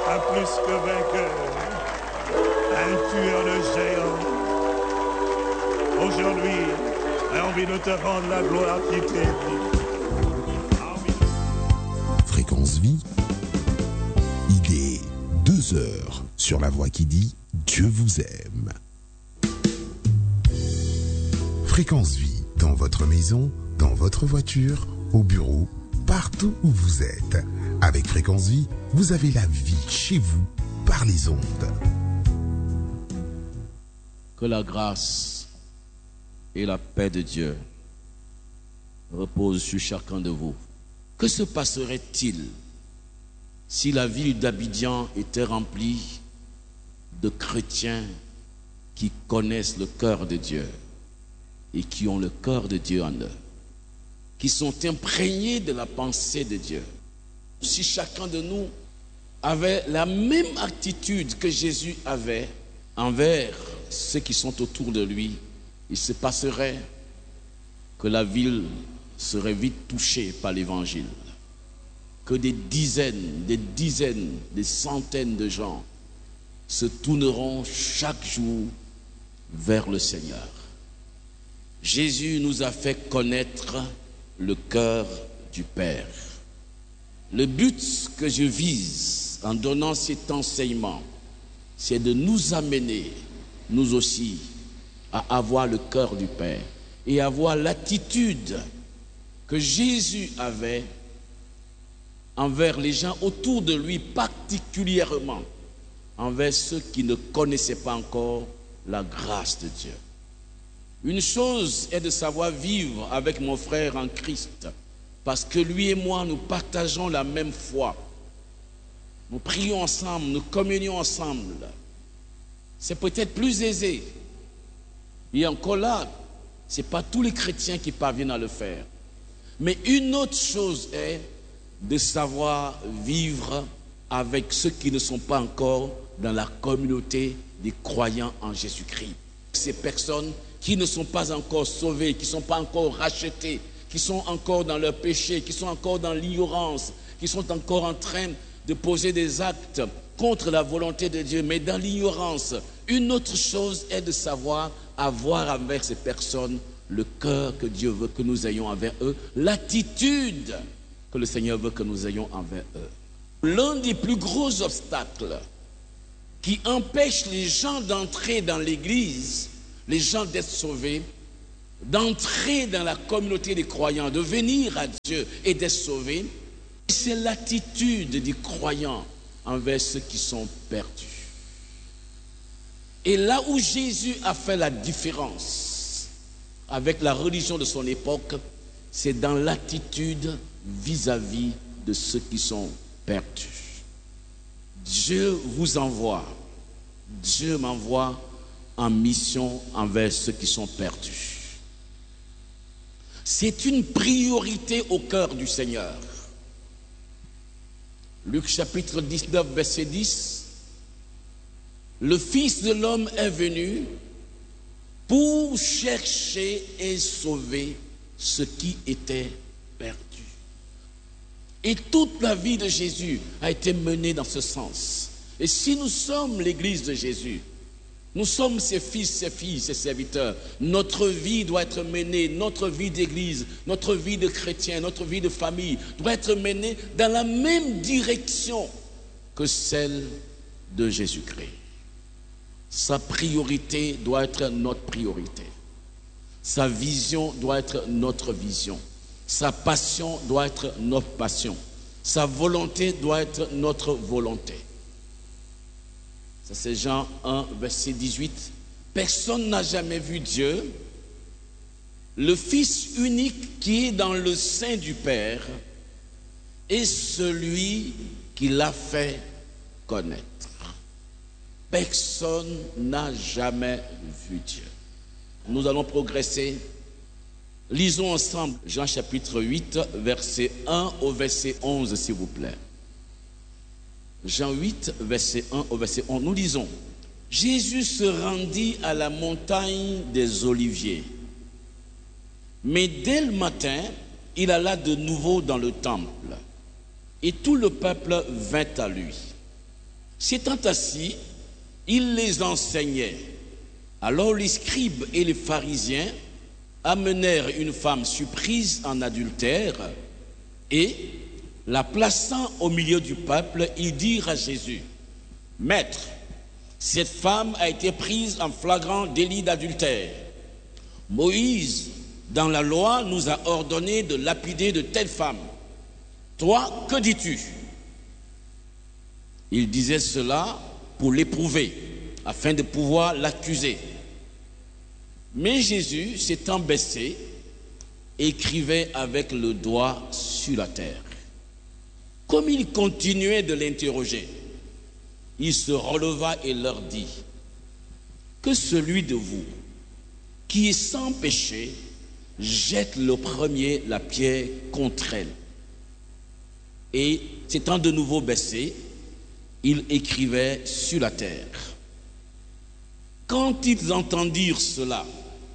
un plus que vainqueur, un tueur de géants. Aujourd'hui, j'ai envie de te rendre la gloire qui t'est due. Fréquence Vie, il est 2 heures sur la voix qui dit Dieu vous aime. Fréquence Vie, dans votre maison, dans votre voiture, au bureau, partout où vous êtes. Avec Fréquence Vie, vous avez la vie chez vous par les ondes. Que la grâce et la paix de Dieu reposent sur chacun de vous. Que se passerait-il si la ville d'Abidjan était remplie de chrétiens qui connaissent le cœur de Dieu et qui ont le cœur de Dieu en eux, qui sont imprégnés de la pensée de Dieu? Si chacun de nous avait la même attitude que Jésus avait envers ceux qui sont autour de lui, il se passerait que la ville serait vite touchée par l'évangile, que des dizaines, des centaines de gens se tourneront chaque jour vers le Seigneur. Jésus nous a fait connaître le cœur du Père. Le but que je vise en donnant cet enseignement, c'est de nous amener, nous aussi, à avoir le cœur du Père et avoir l'attitude que Jésus avait envers les gens autour de lui, particulièrement envers ceux qui ne connaissaient pas encore la grâce de Dieu. Une chose est de savoir vivre avec mon frère en Christ, parce que lui et moi, nous partageons la même foi. Nous prions ensemble, nous communions ensemble. C'est peut-être plus aisé. Et encore là, ce n'est pas tous les chrétiens qui parviennent à le faire. Mais une autre chose est de savoir vivre avec ceux qui ne sont pas encore dans la communauté des croyants en Jésus-Christ. Ces personnes qui ne sont pas encore sauvées, qui ne sont pas encore rachetées, qui sont encore dans leur péché, qui sont encore dans l'ignorance, qui sont encore en train de poser des actes contre la volonté de Dieu, mais dans l'ignorance. Une autre chose est de savoir avoir envers ces personnes le cœur que Dieu veut que nous ayons envers eux, l'attitude que le Seigneur veut que nous ayons envers eux. L'un des plus gros obstacles qui empêche les gens d'entrer dans l'église, les gens d'être sauvés, d'entrer dans la communauté des croyants, de venir à Dieu et d'être sauvés, c'est l'attitude des croyants envers ceux qui sont perdus. Et là où Jésus a fait la différence avec la religion de son époque, c'est dans l'attitude vis-à-vis de ceux qui sont perdus. Dieu vous envoie, Dieu m'envoie en mission envers ceux qui sont perdus. C'est une priorité au cœur du Seigneur. Luc chapitre 19, verset 10. Le Fils de l'homme est venu pour chercher et sauver ce qui était perdu. Et toute la vie de Jésus a été menée dans ce sens. Et si nous sommes l'église de Jésus, nous sommes ses fils, ses filles, ses serviteurs, notre vie doit être menée, notre vie d'église, notre vie de chrétien, notre vie de famille doit être menée dans la même direction que celle de Jésus-Christ. Sa priorité doit être notre priorité. Sa vision doit être notre vision. Sa passion doit être notre passion. Sa volonté doit être notre volonté. Ça c'est Jean 1, verset 18. Personne n'a jamais vu Dieu. Le Fils unique qui est dans le sein du Père est celui qui l'a fait connaître. Personne n'a jamais vu Dieu. Nous allons progresser. Lisons ensemble Jean chapitre 8, verset 1 au verset 11, s'il vous plaît. Jean 8, verset 1 au verset 11. Nous lisons. Jésus se rendit à la montagne des Oliviers. Mais dès le matin, il alla de nouveau dans le temple. Et tout le peuple vint à lui. S'étant assis, il les enseignait. Alors les scribes et les pharisiens amenèrent une femme surprise en adultère et, la plaçant au milieu du peuple, ils dirent à Jésus: Maître, cette femme a été prise en flagrant délit d'adultère. Moïse, dans la loi, nous a ordonné de lapider de telles femmes. Toi, que dis-tu? Il disait cela pour l'éprouver, afin de pouvoir l'accuser. Mais Jésus, s'étant baissé, écrivait avec le doigt sur la terre. Comme il continuait de l'interroger, il se releva et leur dit: Que celui de vous qui est sans péché jette le premier la pierre contre elle. Et s'étant de nouveau baissé, il écrivait sur la terre. Quand ils entendirent cela,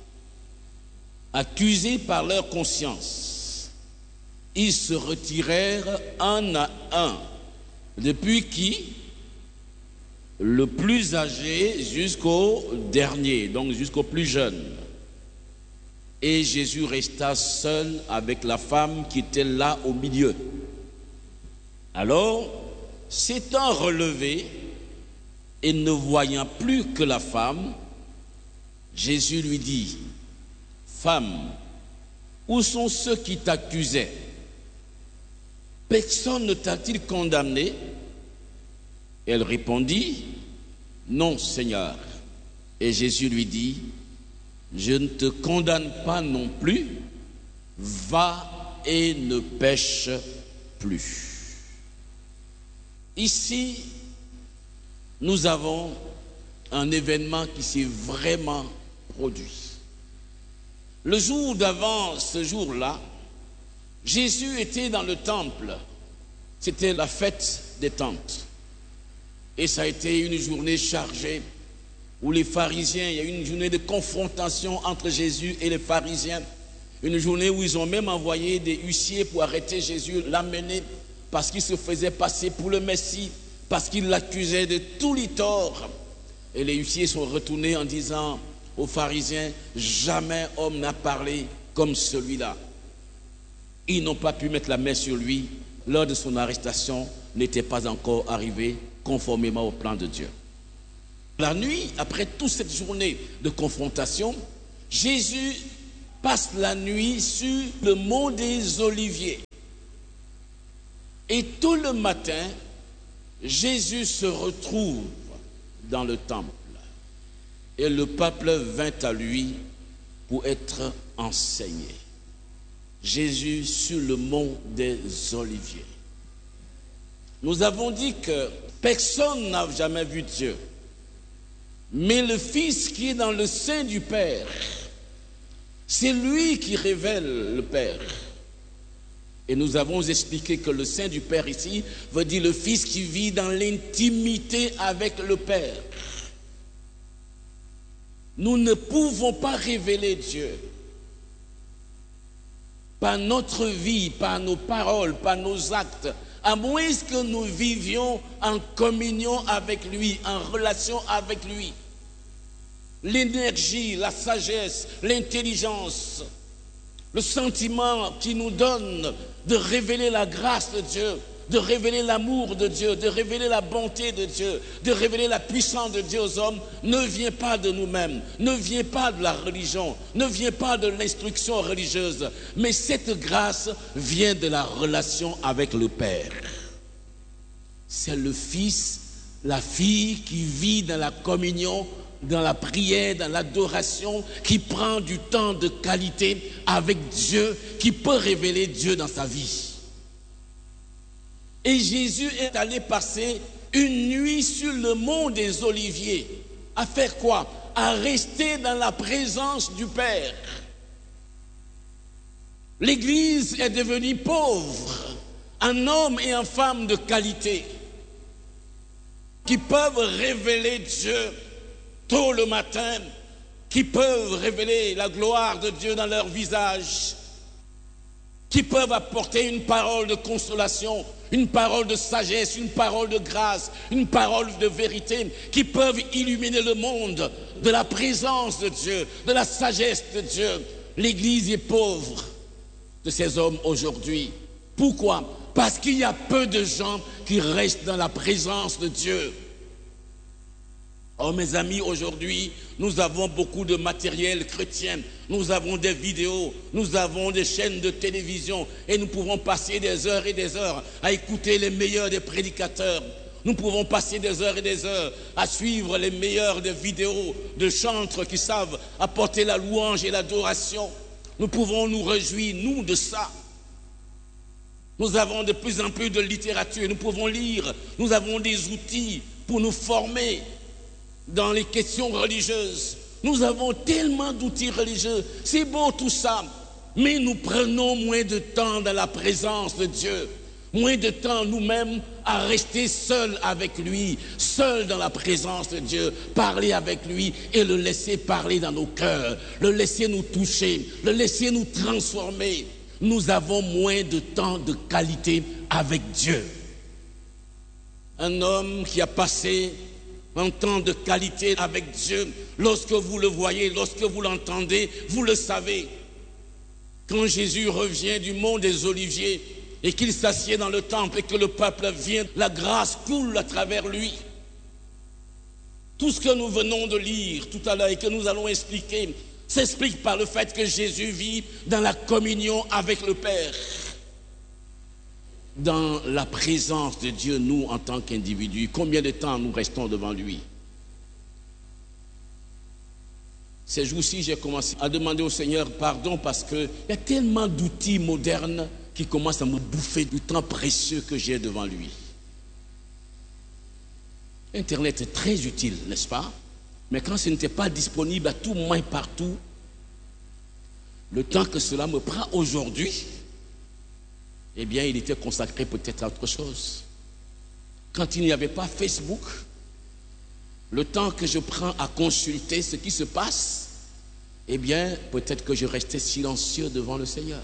accusés par leur conscience, ils se retirèrent un à un, depuis qui? Le plus âgé jusqu'au dernier, donc jusqu'au plus jeune. Et Jésus resta seul avec la femme qui était là au milieu. Alors, s'étant relevé et ne voyant plus que la femme, Jésus lui dit: Femme, où sont ceux qui t'accusaient? Personne ne t'a-t-il condamné? Elle répondit: Non, Seigneur. Et Jésus lui dit: Je ne te condamne pas non plus, va et ne pêche plus. Ici, nous avons un événement qui s'est vraiment produit. Le jour d'avant ce jour-là, Jésus était dans le temple. C'était la fête des tentes. Et ça a été une journée chargée où les pharisiens, il y a eu une journée de confrontation entre Jésus et les pharisiens. Une journée où ils ont même envoyé des huissiers pour arrêter Jésus, l'amener, parce qu'il se faisait passer pour le Messie, parce qu'il l'accusait de tous les torts. Et les huissiers sont retournés en disant aux pharisiens: Jamais homme n'a parlé comme celui-là. Ils n'ont pas pu mettre la main sur lui. L'heure de son arrestation n'était pas encore arrivée, conformément au plan de Dieu. La nuit, après toute cette journée de confrontation, Jésus passe la nuit sur le mont des Oliviers. Et tout le matin, Jésus se retrouve dans le temple. Et le peuple vint à lui pour être enseigné. Jésus sur le mont des Oliviers. Nous avons dit que personne n'a jamais vu Dieu. Mais le Fils qui est dans le sein du Père, c'est lui qui révèle le Père. Et nous avons expliqué que le sein du Père ici veut dire le Fils qui vit dans l'intimité avec le Père. Nous ne pouvons pas révéler Dieu par notre vie, par nos paroles, par nos actes, à moins que nous vivions en communion avec lui, en relation avec lui. L'énergie, la sagesse, l'intelligence, le sentiment qui nous donne de révéler la grâce de Dieu, de révéler l'amour de Dieu, de révéler la bonté de Dieu, de révéler la puissance de Dieu aux hommes, ne vient pas de nous-mêmes, ne vient pas de la religion, ne vient pas de l'instruction religieuse, mais cette grâce vient de la relation avec le Père. C'est le Fils, la fille qui vit dans la communion, dans la prière, dans l'adoration, qui prend du temps de qualité avec Dieu, qui peut révéler Dieu dans sa vie. Et Jésus est allé passer une nuit sur le mont des Oliviers. À faire quoi? À rester dans la présence du Père. L'Église est devenue pauvre en hommes et en femmes de qualité qui peuvent révéler Dieu tôt le matin, qui peuvent révéler la gloire de Dieu dans leur visage, qui peuvent apporter une parole de consolation, une parole de sagesse, une parole de grâce, une parole de vérité qui peuvent illuminer le monde de la présence de Dieu, de la sagesse de Dieu. L'Église est pauvre de ces hommes aujourd'hui. Pourquoi? Parce qu'il y a peu de gens qui restent dans la présence de Dieu. Oh mes amis, aujourd'hui, nous avons beaucoup de matériel chrétien, nous avons des vidéos, nous avons des chaînes de télévision et nous pouvons passer des heures et des heures à écouter les meilleurs des prédicateurs. Nous pouvons passer des heures et des heures à suivre les meilleurs des vidéos de chantres qui savent apporter la louange et l'adoration. Nous pouvons nous réjouir, nous, de ça. Nous avons de plus en plus de littérature, nous pouvons lire, nous avons des outils pour nous former dans les questions religieuses. Nous avons tellement d'outils religieux, c'est beau tout ça, mais nous prenons moins de temps dans la présence de Dieu, moins de temps nous-mêmes à rester seuls avec lui, seuls dans la présence de Dieu, parler avec lui et le laisser parler dans nos cœurs, le laisser nous toucher, le laisser nous transformer. Nous avons moins de temps de qualité avec Dieu. Un homme qui a passé un temps de qualité avec Dieu, lorsque vous le voyez, lorsque vous l'entendez, vous le savez. Quand Jésus revient du mont des Oliviers et qu'il s'assied dans le temple et que le peuple vient, la grâce coule à travers lui. Tout ce que nous venons de lire tout à l'heure et que nous allons expliquer s'explique par le fait que Jésus vit dans la communion avec le Père. Dans la présence de Dieu, nous, en tant qu'individus, combien de temps nous restons devant lui? Ces jours-ci, j'ai commencé à demander au Seigneur pardon parce qu'il y a tellement d'outils modernes qui commencent à me bouffer du temps précieux que j'ai devant lui. Internet est très utile, n'est-ce pas? Mais quand ce n'était pas disponible à tout moment et partout, le temps que cela me prend aujourd'hui, eh bien, il était consacré peut-être à autre chose. Quand il n'y avait pas Facebook, le temps que je prends à consulter ce qui se passe, eh bien, peut-être que je restais silencieux devant le Seigneur.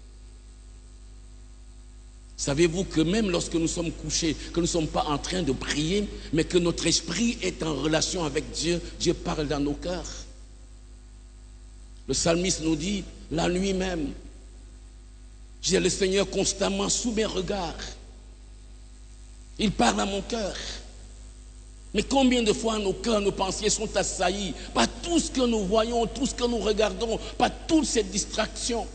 Savez-vous que même lorsque nous sommes couchés, que nous ne sommes pas en train de prier, mais que notre esprit est en relation avec Dieu, Dieu parle dans nos cœurs. Le psalmiste nous dit, la nuit même, j'ai le Seigneur constamment sous mes regards. Il parle à mon cœur. Mais combien de fois nos cœurs, nos pensées sont assaillis par tout ce que nous voyons, tout ce que nous regardons, par toutes ces distractions.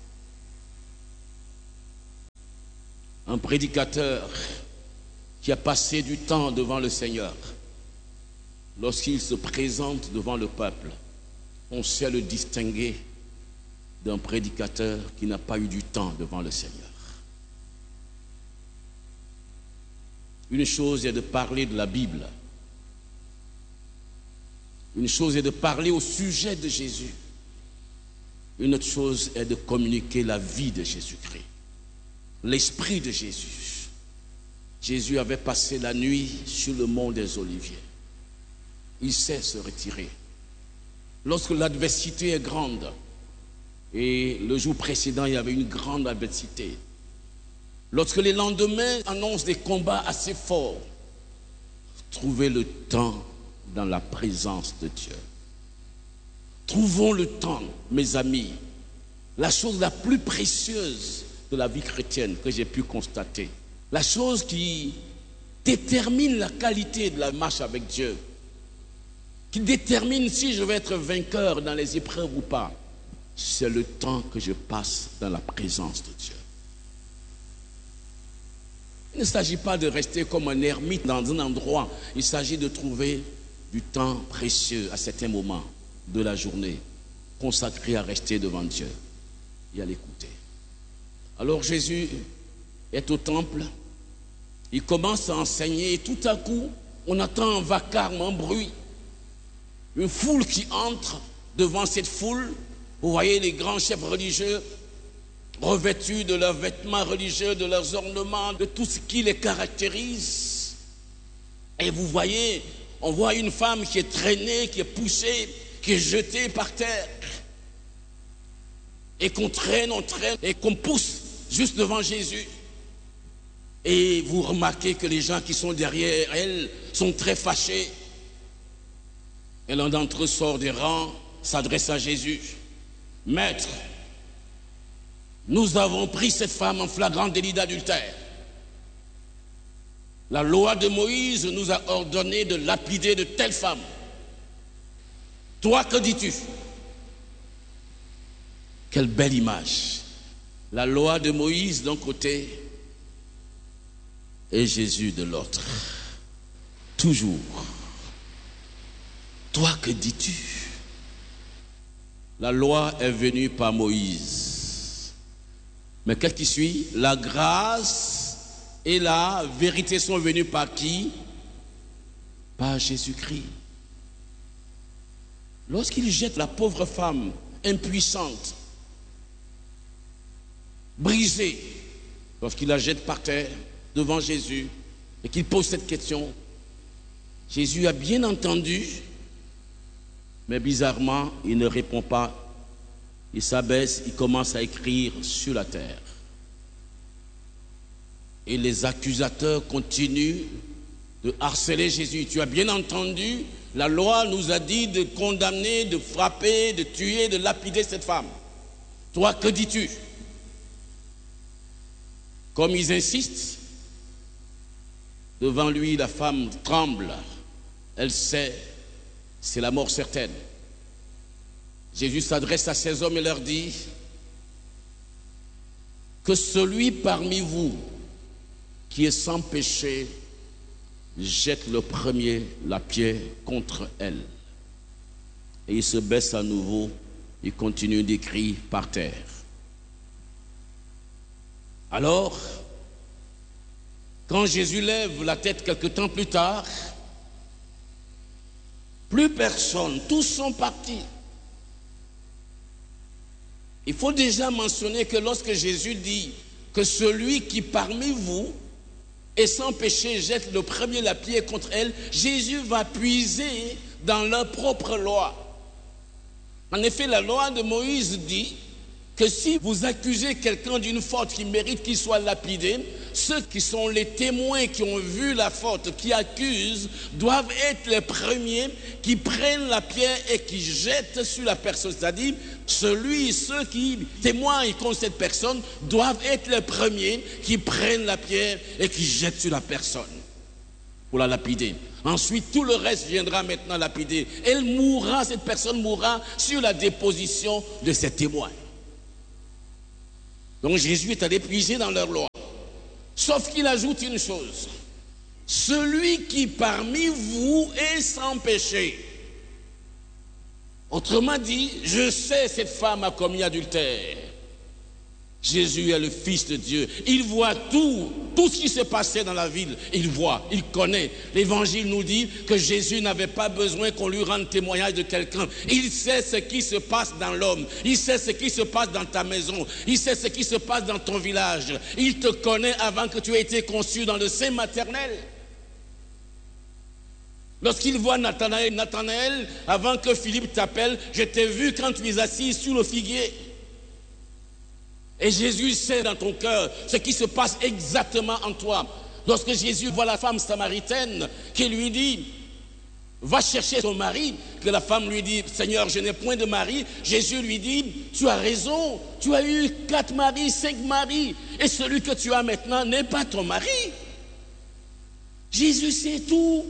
Un prédicateur qui a passé du temps devant le Seigneur, lorsqu'il se présente devant le peuple, on sait le distinguer d'un prédicateur qui n'a pas eu du temps devant le Seigneur. Une chose est de parler de la Bible. Une chose est de parler au sujet de Jésus. Une autre chose est de communiquer la vie de Jésus-Christ. L'esprit de Jésus. Jésus avait passé la nuit sur le mont des Oliviers. Il sait se retirer. Lorsque l'adversité est grande, et le jour précédent, il y avait une grande adversité. Lorsque les lendemains annoncent des combats assez forts, trouvez le temps dans la présence de Dieu. Trouvons le temps, mes amis. La chose la plus précieuse de la vie chrétienne que j'ai pu constater, la chose qui détermine la qualité de la marche avec Dieu, qui détermine si je vais être vainqueur dans les épreuves ou pas, c'est le temps que je passe dans la présence de Dieu. Il ne s'agit pas de rester comme un ermite dans un endroit, il s'agit de trouver du temps précieux à certains moments de la journée consacré à rester devant Dieu et à l'écouter. Alors Jésus est au temple, il commence à enseigner et tout à coup, on entend un vacarme, un bruit. Une foule qui entre. Devant cette foule, vous voyez les grands chefs religieux revêtus de leurs vêtements religieux, de leurs ornements, de tout ce qui les caractérise. Et vous voyez, on voit une femme qui est traînée, qui est poussée, qui est jetée par terre. Et qu'on traîne, on traîne, et qu'on pousse juste devant Jésus. Et vous remarquez que les gens qui sont derrière elle sont très fâchés. Et l'un d'entre eux sort des rangs, s'adresse à Jésus. « Maître, nous avons pris cette femme en flagrant délit d'adultère. La loi de Moïse nous a ordonné de lapider de telles femmes. Toi, que dis-tu » Quelle belle image. La loi de Moïse d'un côté et Jésus de l'autre. Toujours. Toi, que dis-tu? La loi est venue par Moïse. Mais qu'est-ce qui suit? La grâce et la vérité sont venues par qui? Par Jésus-Christ. Lorsqu'il jette la pauvre femme impuissante, brisée, lorsqu'il la jette par terre devant Jésus et qu'il pose cette question, Jésus a bien entendu, mais bizarrement, il ne répond pas. Il s'abaisse, il commence à écrire sur la terre. Et les accusateurs continuent de harceler Jésus. Tu as bien entendu, la loi nous a dit de condamner, de frapper, de tuer, de lapider cette femme. Toi, que dis-tu? Comme ils insistent, devant lui, la femme tremble. Elle sait, c'est la mort certaine. Jésus s'adresse à ces hommes et leur dit que celui parmi vous qui est sans péché jette le premier la pierre contre elle. Et il se baisse à nouveau, il continue d'écrire par terre. Alors, quand Jésus lève la tête quelque temps plus tard, plus personne, tous sont partis. Il faut déjà mentionner que lorsque Jésus dit que celui qui parmi vous est sans péché jette le premier la pierre contre elle, Jésus va puiser dans leur propre loi. En effet, la loi de Moïse dit que si vous accusez quelqu'un d'une faute qui mérite qu'il soit lapidé, ceux qui sont les témoins qui ont vu la faute, qui accusent, doivent être les premiers qui prennent la pierre et qui jettent sur la personne. C'est-à-dire, ceux qui témoignent contre cette personne doivent être les premiers qui prennent la pierre et qui jettent sur la personne pour la lapider. Ensuite, tout le reste viendra maintenant lapider. Cette personne mourra sur la déposition de ses témoins. Donc Jésus est allé puiser dans leur loi. Sauf qu'il ajoute une chose. Celui qui parmi vous est sans péché. Autrement dit, je sais cette femme a commis adultère. Jésus est le Fils de Dieu. Il voit tout ce qui s'est passé dans la ville. Il voit, il connaît. L'Évangile nous dit que Jésus n'avait pas besoin qu'on lui rende témoignage de quelqu'un. Il sait ce qui se passe dans l'homme. Il sait ce qui se passe dans ta maison. Il sait ce qui se passe dans ton village. Il te connaît avant que tu aies été conçu dans le sein maternel. Lorsqu'il voit Nathanaël, avant que Philippe t'appelle, je t'ai vu quand tu es assis sur le figuier. Et Jésus sait dans ton cœur ce qui se passe exactement en toi. Lorsque Jésus voit la femme samaritaine qui lui dit « Va chercher ton mari », que la femme lui dit « Seigneur, je n'ai point de mari », Jésus lui dit « Tu as raison, tu as eu 4 maris, 5 maris, et celui que tu as maintenant n'est pas ton mari. » Jésus sait tout.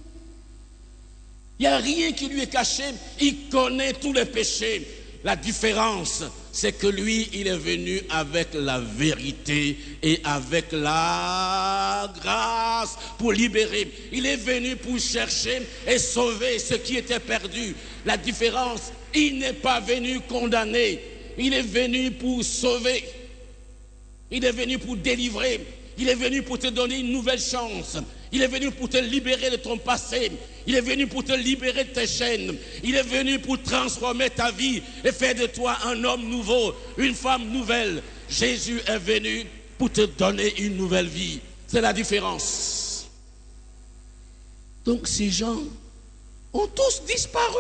Il n'y a rien qui lui est caché, il connaît tous les péchés. La différence, c'est que lui, il est venu avec la vérité et avec la grâce pour libérer. Il est venu pour chercher et sauver ce qui était perdu. La différence, il n'est pas venu condamner. Il est venu pour sauver. Il est venu pour délivrer. Il est venu pour te donner une nouvelle chance. Il est venu pour te libérer de ton passé. Il est venu pour te libérer de tes chaînes. Il est venu pour transformer ta vie et faire de toi un homme nouveau, une femme nouvelle. Jésus est venu pour te donner une nouvelle vie. C'est la différence. Donc ces gens ont tous disparu.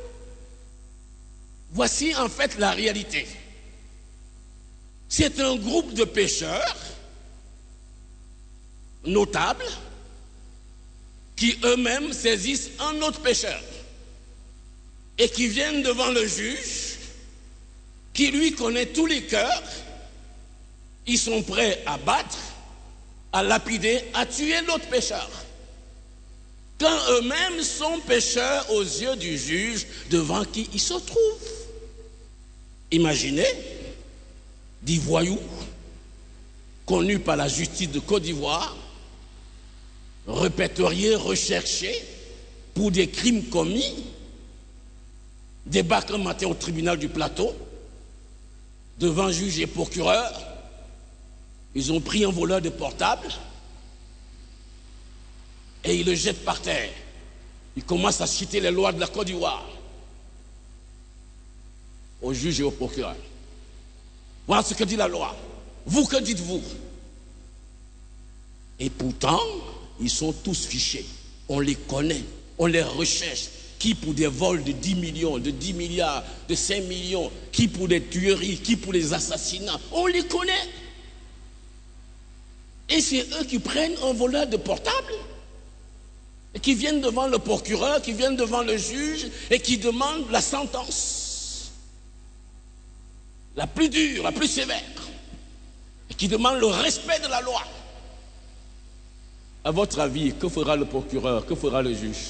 Voici en fait la réalité. C'est un groupe de pécheurs notables qui eux-mêmes saisissent un autre pécheur et qui viennent devant le juge qui lui connaît tous les cœurs. Ils sont prêts à battre, à lapider, à tuer l'autre pécheur. Quand eux-mêmes sont pécheurs aux yeux du juge devant qui ils se trouvent. Imaginez 10 voyous connus par la justice de Côte d'Ivoire, répertoriés, recherchés pour des crimes commis, débarquent un matin au tribunal du plateau, devant juge et procureur. Ils ont pris un voleur de portable et ils le jettent par terre. Ils commencent à citer les lois de la Côte d'Ivoire au juge et au procureur. Voilà ce que dit la loi. Vous, que dites-vous? Et pourtant, ils sont tous fichés. On les connaît, on les recherche. Qui pour des vols de 10 millions, de 10 milliards, de 5 millions, qui pour des tueries, qui pour les assassinats. On les connaît. Et c'est eux qui prennent un voleur de portable et qui viennent devant le procureur, qui viennent devant le juge et qui demandent la sentence la plus dure, la plus sévère, et qui demandent le respect de la loi. À votre avis, que fera le procureur, que fera le juge?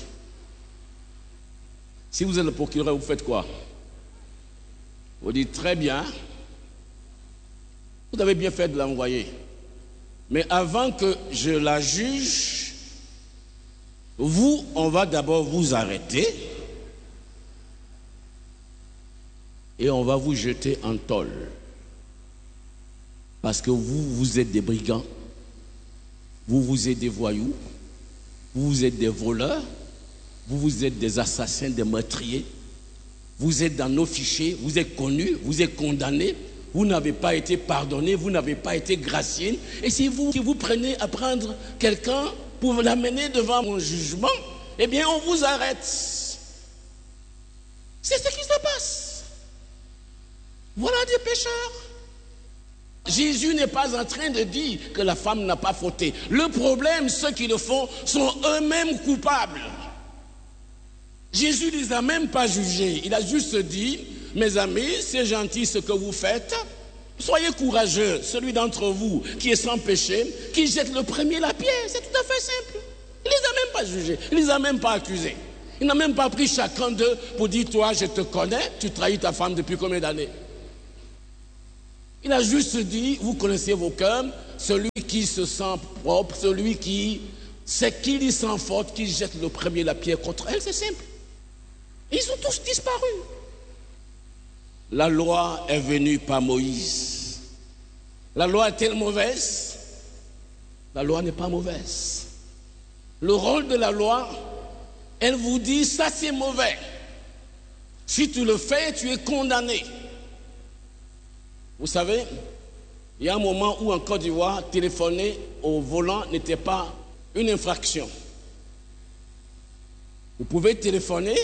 Si vous êtes le procureur, vous faites quoi? Vous dites très bien, vous avez bien fait de l'envoyer. Mais avant que je la juge, on va d'abord vous arrêter et on va vous jeter en tôle. Parce que vous êtes des brigands, vous êtes des voyous, vous êtes des voleurs, vous êtes des assassins, des meurtriers, vous êtes dans nos fichiers, vous êtes connus, vous êtes condamnés. Vous n'avez pas été pardonné, vous n'avez pas été gracié. Et si vous qui vous prenez à prendre quelqu'un pour l'amener devant mon jugement, eh bien on vous arrête. C'est ce qui se passe. Voilà des pécheurs. Jésus n'est pas en train de dire que la femme n'a pas fauté. Le problème, ceux qui le font sont eux-mêmes coupables. Jésus ne les a même pas jugés. Il a juste dit: mes amis, c'est gentil ce que vous faites. Soyez courageux. Celui d'entre vous qui est sans péché, qui jette le premier la pierre. C'est tout à fait simple. Il ne les a même pas jugés. Il ne les a même pas accusés. Il n'a même pas pris chacun d'eux pour dire: toi, je te connais, tu trahis ta femme depuis combien d'années? Il a juste dit: vous connaissez vos cœurs. Celui qui se sent propre, celui qui sait qu'il est sans faute, qui jette le premier la pierre contre elle, c'est simple. Et ils ont tous disparu. La loi est venue par Moïse. La loi est-elle mauvaise? La loi n'est pas mauvaise. Le rôle de la loi, elle vous dit: ça c'est mauvais. Si tu le fais, tu es condamné. Vous savez, il y a un moment où en Côte d'Ivoire, téléphoner au volant n'était pas une infraction. Vous pouvez téléphoner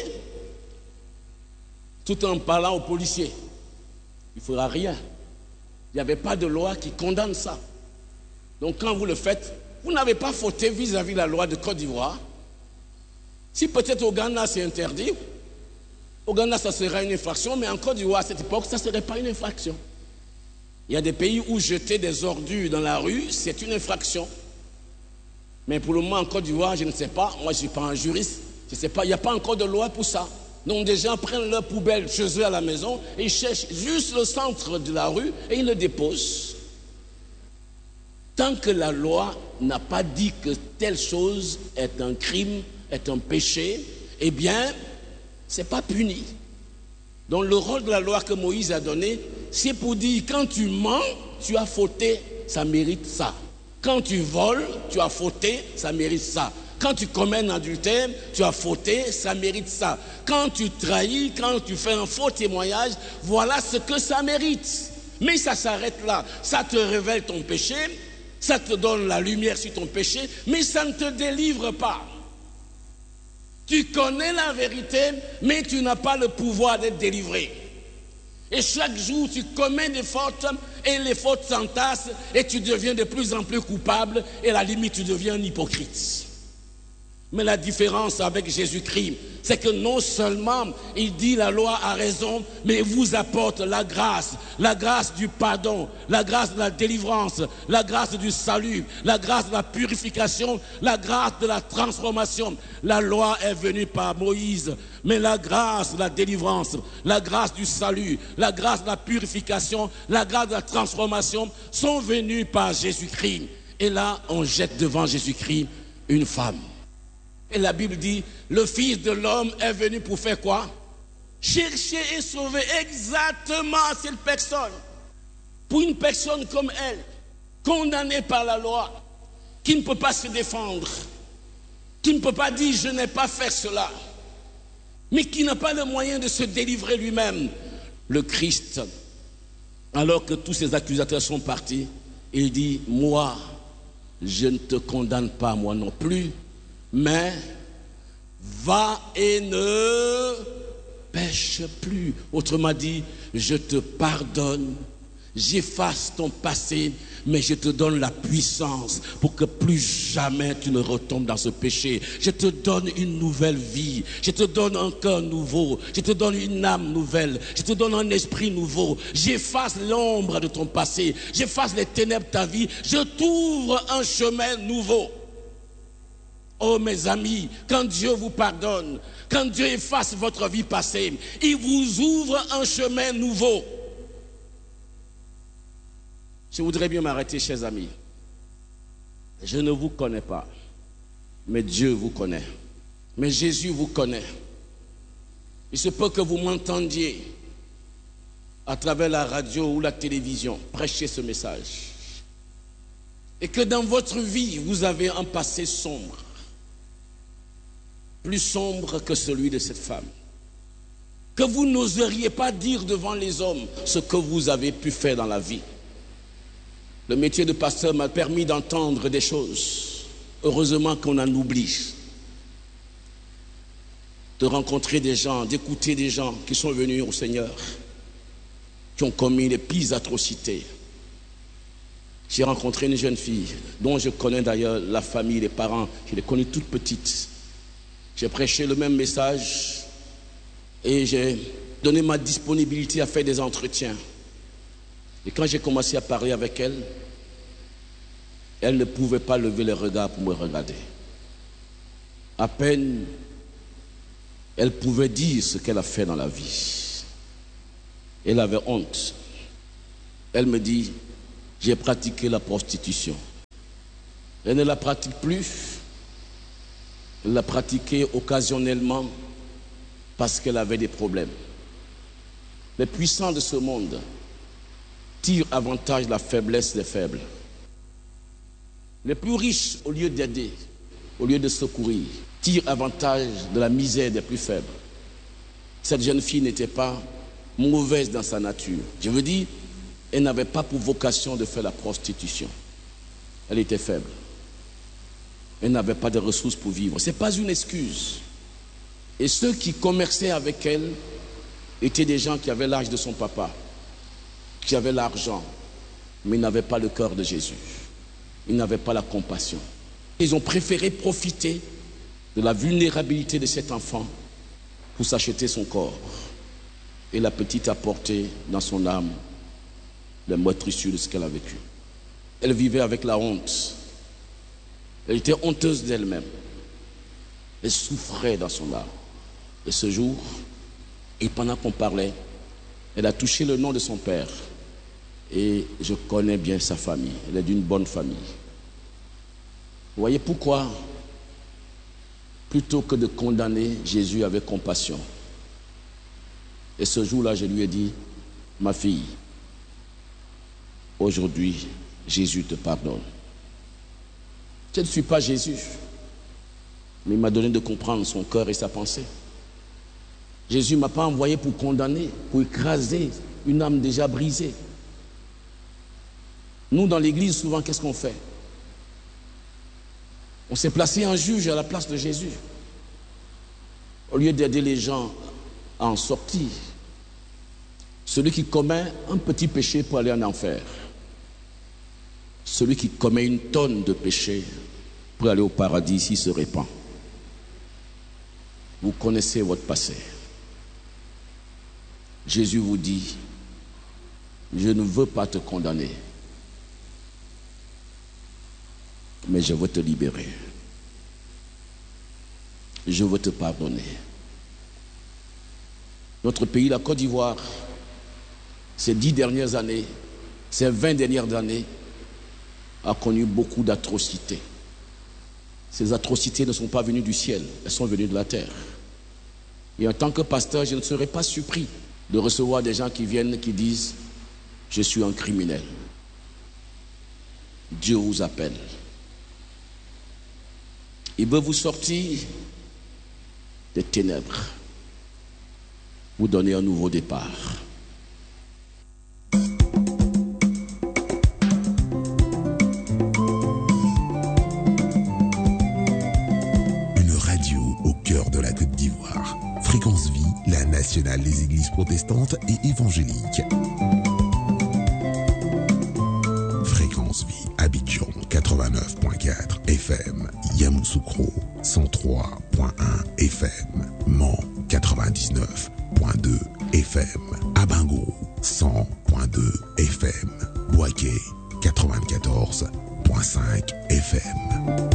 tout en parlant aux policiers. Il ne fera rien. Il n'y avait pas de loi qui condamne ça. Donc quand vous le faites, vous n'avez pas fauté vis-à-vis de la loi de Côte d'Ivoire. Si peut-être au Ghana c'est interdit, au Ghana ça serait une infraction, mais en Côte d'Ivoire à cette époque, ça ne serait pas une infraction. Il y a des pays où jeter des ordures dans la rue, c'est une infraction. Mais pour le moment en Côte d'Ivoire, je ne sais pas, moi je ne suis pas un juriste, je ne sais pas, il n'y a pas encore de loi pour ça. Donc des gens prennent leur poubelle chez eux à la maison et ils cherchent juste le centre de la rue et ils le déposent. Tant que la loi n'a pas dit que telle chose est un crime, est un péché, eh bien, ce n'est pas puni. Donc le rôle de la loi que Moïse a donné, c'est pour dire: quand tu mens, tu as fauté, ça mérite ça. Quand tu voles, tu as fauté, ça mérite ça. Quand tu commets un adultère, tu as fauté, ça mérite ça. Quand tu trahis, quand tu fais un faux témoignage, voilà ce que ça mérite. Mais ça s'arrête là. Ça te révèle ton péché, ça te donne la lumière sur ton péché, mais ça ne te délivre pas. Tu connais la vérité, mais tu n'as pas le pouvoir d'être délivré. Et chaque jour, tu commets des fautes et les fautes s'entassent et tu deviens de plus en plus coupable et à la limite tu deviens un hypocrite. Mais la différence avec Jésus-Christ, c'est que non seulement il dit la loi a raison, mais il vous apporte la grâce du pardon, la grâce de la délivrance, la grâce du salut, la grâce de la purification, la grâce de la transformation. La loi est venue par Moïse, mais la grâce de la délivrance, la grâce du salut, la grâce de la purification, la grâce de la transformation sont venues par Jésus-Christ. Et là, on jette devant Jésus-Christ une femme. Et la Bible dit, le Fils de l'homme est venu pour faire quoi? Chercher et sauver exactement cette personne. Pour une personne comme elle, condamnée par la loi, qui ne peut pas se défendre, qui ne peut pas dire je n'ai pas fait cela, mais qui n'a pas le moyen de se délivrer lui-même. Le Christ, alors que tous ses accusateurs sont partis, il dit, moi, je ne te condamne pas moi non plus, mais va et ne pêche plus. Autrement dit, je te pardonne, j'efface ton passé, mais je te donne la puissance pour que plus jamais tu ne retombes dans ce péché. Je te donne une nouvelle vie, je te donne un cœur nouveau, je te donne une âme nouvelle, je te donne un esprit nouveau. J'efface l'ombre de ton passé, j'efface les ténèbres de ta vie, je t'ouvre un chemin nouveau. Oh mes amis, quand Dieu vous pardonne, quand Dieu efface votre vie passée, il vous ouvre un chemin nouveau. Je voudrais bien m'arrêter, chers amis. Je ne vous connais pas, mais Dieu vous connaît. Mais Jésus vous connaît. Il se peut que vous m'entendiez à travers la radio ou la télévision prêcher ce message. Et que dans votre vie, vous avez un passé sombre. Plus sombre que celui de cette femme. Que vous n'oseriez pas dire devant les hommes ce que vous avez pu faire dans la vie. Le métier de pasteur m'a permis d'entendre des choses. Heureusement qu'on en oublie. De rencontrer des gens, d'écouter des gens qui sont venus au Seigneur, qui ont commis les pires atrocités. J'ai rencontré une jeune fille, dont je connais d'ailleurs la famille, les parents, je les connais toutes petites. J'ai prêché le même message et j'ai donné ma disponibilité à faire des entretiens. Et quand j'ai commencé à parler avec elle, elle ne pouvait pas lever les regards pour me regarder. À peine, elle pouvait dire ce qu'elle a fait dans la vie. Elle avait honte. Elle me dit, j'ai pratiqué la prostitution. Elle ne la pratique plus. Elle l'a pratiquée occasionnellement parce qu'elle avait des problèmes. Les puissants de ce monde tirent avantage de la faiblesse des faibles. Les plus riches, au lieu d'aider, au lieu de secourir, tirent avantage de la misère des plus faibles. Cette jeune fille n'était pas mauvaise dans sa nature. Je veux dire, elle n'avait pas pour vocation de faire la prostitution. Elle était faible. Elle n'avait pas de ressources pour vivre. Ce n'est pas une excuse. Et ceux qui commerçaient avec elle étaient des gens qui avaient l'âge de son papa, qui avaient l'argent, mais ils n'avaient pas le cœur de Jésus. Ils n'avaient pas la compassion. Ils ont préféré profiter de la vulnérabilité de cet enfant pour s'acheter son corps. Et la petite a porté dans son âme les meurtrissures de ce qu'elle a vécu. Elle vivait avec la honte. Elle était honteuse d'elle-même. Elle souffrait dans son âme. Et ce jour, et pendant qu'on parlait, elle a touché le nom de son père. Et je connais bien sa famille. Elle est d'une bonne famille. Vous voyez pourquoi, plutôt que de condamner, Jésus avait compassion. Et ce jour-là, je lui ai dit, ma fille, aujourd'hui, Jésus te pardonne. Je ne suis pas Jésus, mais il m'a donné de comprendre son cœur et sa pensée. Jésus ne m'a pas envoyé pour condamner, pour écraser une âme déjà brisée. Nous, dans l'église, souvent, qu'est-ce qu'on fait? On s'est placé un juge à la place de Jésus. Au lieu d'aider les gens à en sortir, Celui qui commet un petit péché pour aller en enfer. Celui qui commet une tonne de péché pour aller au paradis s'il se répand. Vous connaissez votre passé. Jésus vous dit, je ne veux pas te condamner, mais je veux te libérer. Je veux te pardonner. Notre pays, la Côte d'Ivoire, ces 10 dernières années, ces 20 dernières années, a connu beaucoup d'atrocités. Ces atrocités ne sont pas venues du ciel, elles sont venues de la terre. Et en tant que pasteur, je ne serais pas surpris de recevoir des gens qui viennent, qui disent « Je suis un criminel ». Dieu vous appelle. Il veut vous sortir des ténèbres, vous donner un nouveau départ. Une radio au cœur de la Côte d'Ivoire. Fréquence Vie, la nationale des églises protestantes et évangéliques. Fréquence Vie, Abidjan 89.4 FM, Yamoussoukro 103.1 FM, Mans 99.2 FM, Abango 100.2 FM, Bouaké 94.5 FM.